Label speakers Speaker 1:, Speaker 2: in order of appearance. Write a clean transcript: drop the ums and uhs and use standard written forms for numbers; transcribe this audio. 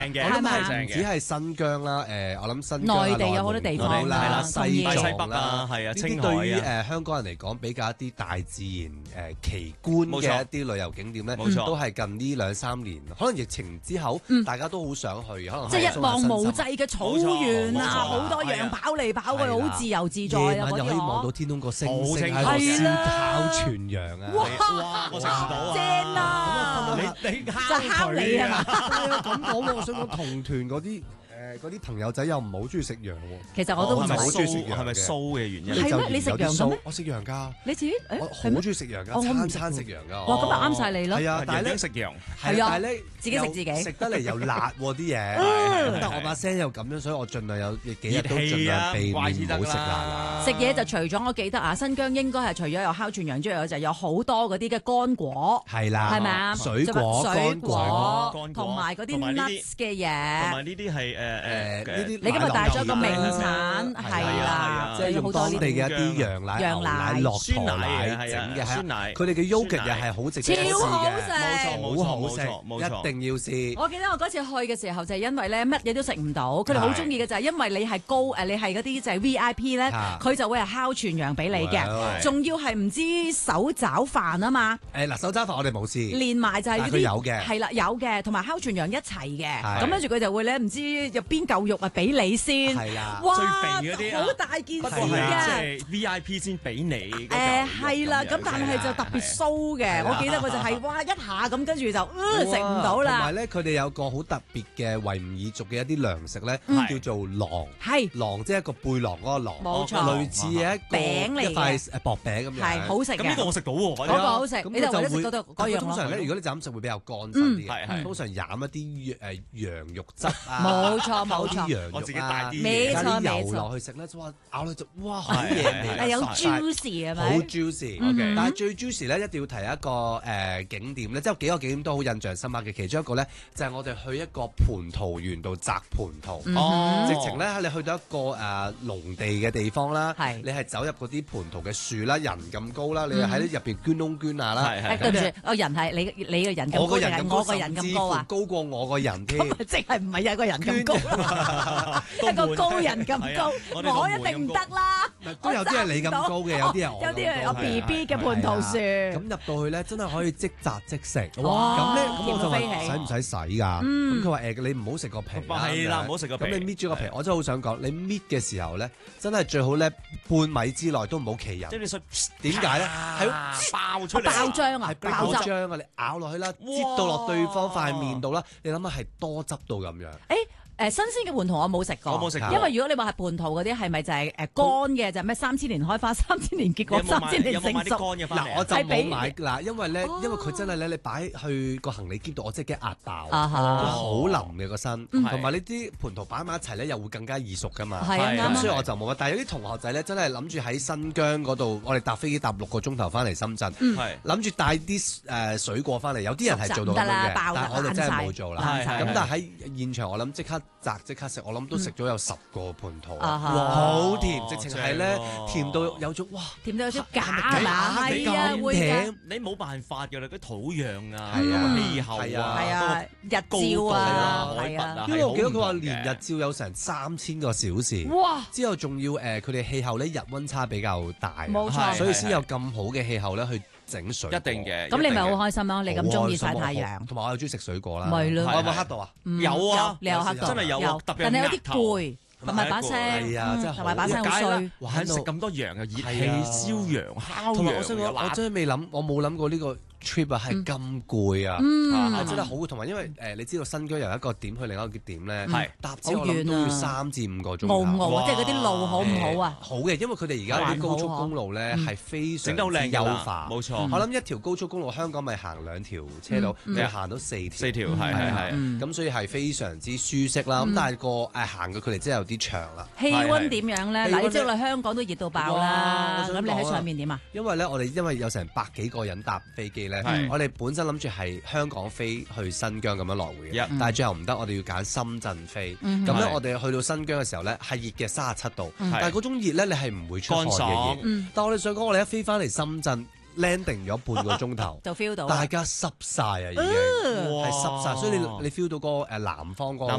Speaker 1: 嘅，
Speaker 2: 係咪
Speaker 1: 正嘅。
Speaker 3: 唔止係新疆啦，我諗新疆
Speaker 2: 內地有好多地方
Speaker 3: 啦，
Speaker 2: 係啦
Speaker 3: 西
Speaker 1: 大西北
Speaker 3: 藏啦
Speaker 1: 啊，，係啊，
Speaker 3: 呢
Speaker 1: 青
Speaker 3: 啲對於
Speaker 1: 海啊，
Speaker 3: 香港人嚟講比較一啲大自然奇觀
Speaker 1: 冇錯
Speaker 3: 嘅一啲旅遊景點咧，
Speaker 1: 冇錯
Speaker 3: 都係近呢2-3年，可能疫情之後，大家都好想去，可能
Speaker 2: 即係一望無際嘅草原啊，
Speaker 1: 冇錯
Speaker 2: 好多樣跑嚟跑去，好自由自在啊！
Speaker 3: 夜晚又可以望到天空個星星喺度燒烤全羊啊！
Speaker 1: 哇！我食唔到啊，
Speaker 2: 正啊！
Speaker 1: 你
Speaker 2: 就烤你係嘛？
Speaker 3: 咁講喎，我想講同團嗰啲朋友仔又唔係好中意食羊喎。
Speaker 2: 其實我都唔
Speaker 1: 係咪
Speaker 2: 係。
Speaker 3: 好中意食羊嘅
Speaker 1: 係咪酥嘅原因？
Speaker 2: 係咩你食羊嘅咩？
Speaker 3: 我食羊㗎，
Speaker 2: 你自己
Speaker 3: 我好
Speaker 2: 係咩？
Speaker 3: 中意食羊㗎，
Speaker 2: 我唔食
Speaker 3: 餐食羊㗎。
Speaker 2: 哇，咁咪啱晒你咯！
Speaker 3: 係啊，但係咧
Speaker 1: 食羊，
Speaker 2: 係啊
Speaker 3: 但係咧
Speaker 2: 自己食自己
Speaker 3: 食得嚟又辣喎啲嘢。但係我把聲又咁樣，所以我盡量有幾日都盡量避免唔好食辣啦。
Speaker 2: 食嘢就除咗我記得啊，新疆應該係除咗有烤全羊之外，就有好多嗰啲嘅乾果，
Speaker 3: 係啦，
Speaker 2: 係咪啊？
Speaker 3: 水果、
Speaker 2: 水
Speaker 3: 乾果，
Speaker 1: 乾果
Speaker 2: 同埋嗰啲
Speaker 1: 同埋呢啲
Speaker 2: nuts 嘅
Speaker 1: 同
Speaker 2: 嘢。
Speaker 1: 埋呢啲係
Speaker 3: 呢啲
Speaker 2: 你今日帶咗個名產
Speaker 3: 係
Speaker 2: 係
Speaker 1: 啊
Speaker 2: 啦，
Speaker 3: 即係用當地嘅一啲羊奶、
Speaker 2: 羊
Speaker 3: 牛奶、
Speaker 2: 奶
Speaker 3: 駱駝
Speaker 1: 酸奶
Speaker 3: 奶整嘅，
Speaker 1: 酸奶
Speaker 3: 佢哋嘅 yogurt 又係好值得試
Speaker 2: 超好
Speaker 3: 嘅，
Speaker 2: 食
Speaker 1: 冇錯
Speaker 3: 好好食，
Speaker 1: 冇錯
Speaker 3: 一定要試。
Speaker 2: 我記得我嗰次去嘅時候就係因為咧乜嘢都食唔到，佢哋好中意嘅就係因為你係你係嗰啲就係 VIP 咧，佢就會係烤全羊俾你嘅，仲要係唔知手抓飯啊嘛。
Speaker 3: 嗱，手抓飯我哋冇試，
Speaker 2: 連埋就係嗰啲
Speaker 3: 但係佢有嘅
Speaker 2: 係啦有嘅，同埋烤全羊一齊嘅，
Speaker 3: 係
Speaker 2: 咁跟住佢就會咧唔知入邊嚿肉啊俾你先，
Speaker 3: 係啦，
Speaker 2: 哇，
Speaker 1: 最肥嗰啲啊
Speaker 2: 好大件事
Speaker 1: 不過係
Speaker 2: 嘅。
Speaker 1: 即係 VIP 先俾你嗰嚿
Speaker 2: 誒
Speaker 1: 肉
Speaker 2: 係啦，咁但係就特別酥嘅，我記得佢就係哇一下咁，跟住就食唔到
Speaker 3: 同埋
Speaker 2: 啦。
Speaker 3: 咧，佢哋有個好特別嘅維吾爾族嘅一啲糧食咧，叫做狼。
Speaker 2: 係
Speaker 3: 狼即係一個背囊嗰個狼，
Speaker 2: 冇錯
Speaker 3: 類似嘅
Speaker 2: 餅嚟嘅
Speaker 3: 一塊薄餅咁樣，
Speaker 2: 係好食
Speaker 1: 咁呢個
Speaker 2: 嘅，
Speaker 1: 我食到喎，
Speaker 2: 嗰個好食，
Speaker 3: 咁
Speaker 2: 你就為咗食
Speaker 3: 會
Speaker 2: 嗰度嗰樣咯。
Speaker 3: 通常咧，如果你就咁食會比較乾身啲
Speaker 1: 係
Speaker 3: 嘅，通常飲一啲羊肉汁啊，
Speaker 2: 冇錯冇錯
Speaker 3: 溝啲羊肉
Speaker 1: 我自己帶
Speaker 3: 啊，
Speaker 1: 啲
Speaker 2: 冇錯
Speaker 3: 加啲
Speaker 2: 冇錯
Speaker 3: 油落去食咧，哇咬落就哇好嘢味，
Speaker 2: 係有 juicy 係
Speaker 3: 好
Speaker 2: 咪？
Speaker 3: juicy，
Speaker 2: 嗯
Speaker 3: 但係最 juicy 咧一定要提一個景點咧，即係有幾個景點都好印象深刻嘅。其中一個咧就係我哋去一個蟠桃園度摘蟠桃，直情咧你去到一個農地嘅地方啦，
Speaker 2: 係
Speaker 3: 你係走入嗰啲蟠桃嘅樹啦，人咁高啦，你喺入邊捐窿捐罅啦，
Speaker 1: 係
Speaker 2: 對唔住，我人係你個人咁
Speaker 3: 我
Speaker 2: 高定係
Speaker 3: 個人咁高，
Speaker 2: 我個人
Speaker 3: 甚至
Speaker 2: 咁高啊？
Speaker 3: 乎高過我個人添。
Speaker 2: 咁即係唔係有個人咁高，一個高人咁高，我一定唔得啦。
Speaker 3: 都有啲係你咁高嘅，有啲係我
Speaker 2: 有啲係我 B B 嘅蟠桃樹。
Speaker 3: 咁入到去咧，真係可以即摘即食。
Speaker 2: 哇
Speaker 3: 咁咧，咁我就
Speaker 2: 甜到飛起
Speaker 3: 話使唔使洗㗎？咁佢話你唔好食個皮啦。
Speaker 1: 係啦，唔好食個皮。
Speaker 3: 咁你搣咗個皮，我真係好想講，你搣嘅時候咧，真係最好咧半米之內都唔好企人。
Speaker 1: 即係你想
Speaker 3: 點解咧？
Speaker 1: 係爆出嚟，
Speaker 2: 爆漿啊
Speaker 3: 係
Speaker 2: 爆汁
Speaker 3: 爆漿啊！你咬落去啦，擠到落對方塊面度啦，你諗下係多汁到咁樣。
Speaker 2: 新鮮嘅蟠桃我冇食過，
Speaker 1: 我冇食過
Speaker 2: 因為如果你話係蟠桃嗰啲係咪就係乾嘅就咩3000年開花3000年結果3000年成
Speaker 1: 有冇買啲
Speaker 2: 熟？
Speaker 1: 乾嘅翻嚟？
Speaker 3: 嗱，我就
Speaker 2: 係俾
Speaker 3: 冇買嗱，因為咧，因為佢真係咧，你擺去個行李篋度，我即係驚壓爆，
Speaker 2: 啊哈
Speaker 3: 佢好腍嘅個身，
Speaker 2: 嗯
Speaker 3: 同埋呢啲蟠桃擺埋一齊咧，又會更加易熟噶嘛。
Speaker 2: 係啊啱啊
Speaker 3: 咁所以我就冇乜。但係有啲同學仔咧，真係諗住喺新疆嗰度，我哋搭飛機搭6個鐘頭翻嚟深圳，
Speaker 1: 係
Speaker 3: 諗住帶啲水果翻嚟。有啲人係做到咁樣嘅，但係我哋真係冇做啦。
Speaker 2: 爛晒
Speaker 3: 咁但係喺現場，我諗即刻摘即刻食，我諗都食咗有10個蟠桃，
Speaker 2: 啊哈
Speaker 3: 好甜，直情係咧
Speaker 1: 正喎
Speaker 3: 甜到有種哇！
Speaker 2: 甜到有啲假係嘛？係啊，會㗎，
Speaker 1: 你冇辦法㗎啦，啲土壤啊，
Speaker 3: 係啊
Speaker 1: 氣候
Speaker 3: 係啊
Speaker 2: 係啊，日照啊，係啊，
Speaker 3: 因為我記得佢話連日照有成3000個小時，
Speaker 2: 哇！
Speaker 3: 之後仲要佢哋氣候咧日溫差比較大，
Speaker 2: 冇錯
Speaker 3: 所以先有咁好嘅氣候咧去整水果。
Speaker 1: 一定嘅。
Speaker 2: 咁你咪好
Speaker 1: 開
Speaker 2: 開心咯！你咁中意曬太陽，
Speaker 3: 同埋我又中意食水果啦。
Speaker 2: 咪咯
Speaker 3: 我有冇黑到啊？
Speaker 1: 有啊，
Speaker 2: 你有黑到，
Speaker 1: 真係有啊，特別
Speaker 2: 但係有啲
Speaker 1: 額頭
Speaker 2: 攰，同埋把聲，
Speaker 3: 係啊真係好
Speaker 2: 同埋把聲好衰。
Speaker 3: 玩到
Speaker 1: 食咁多羊又熱氣
Speaker 3: 係啊
Speaker 1: 燒羊烤
Speaker 3: 同埋我
Speaker 1: 羊
Speaker 3: 想講，我
Speaker 1: 又辣。
Speaker 3: 真係未諗，我冇諗過呢個 trip 啊係咁攰啊！
Speaker 2: 嗯，
Speaker 3: 真係好，同埋因為你知道新疆由一個點去另一個點咧，
Speaker 1: 係
Speaker 3: 搭車我諗都要
Speaker 2: 好遠啊
Speaker 3: 3至5個鐘頭。
Speaker 2: 傲唔傲啊？
Speaker 1: 哇
Speaker 2: 即係嗰啲路好唔好啊？
Speaker 3: 好嘅，因為佢哋而家啲高速公路咧係非常
Speaker 1: 整得好靚㗎啦
Speaker 3: 優化，
Speaker 1: 冇錯
Speaker 3: 我諗一條高速公路香港咪行2條車路，你係行到4條，
Speaker 1: 4條係係
Speaker 3: 咁所以係非常之舒適啦。咁但係個行嘅距離真係有啲長啦。
Speaker 2: 氣温點樣咧？
Speaker 3: 氣溫
Speaker 2: 嗱，你知道香港都熱到爆啦，
Speaker 3: 哇我想
Speaker 2: 咁你喺
Speaker 3: 講啊
Speaker 2: 上面點啊？
Speaker 3: 因為咧，我哋因為有成百幾個人搭飛機咧
Speaker 1: 係，
Speaker 3: 我哋本身諗住係香港飛去新疆咁樣來回嘅，但係最後唔得，我哋要揀深圳飛。咁咧，
Speaker 1: 係
Speaker 3: 我哋去到新疆嘅時候咧，係熱嘅37度，但係
Speaker 1: 係
Speaker 3: 嗰種熱咧，你係唔會出汗嘅
Speaker 1: 乾爽
Speaker 3: 熱。但係我哋想講，我哋一飛翻嚟深圳， landing 咗半個鐘頭，
Speaker 2: 就 feel 到
Speaker 3: 大家濕晒啊已經係濕晒，所以你 feel 到個南方嗰個